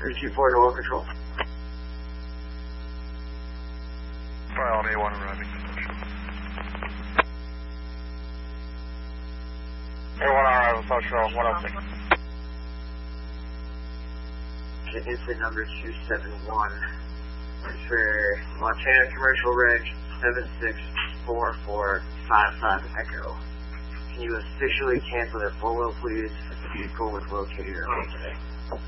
324 to local control. File A1 arriving. A1 arrival, social 106. Incident number 271 for Montana Commercial Reg 764455 Echo. Can you officially cancel that full load, please? The vehicle was located earlier today.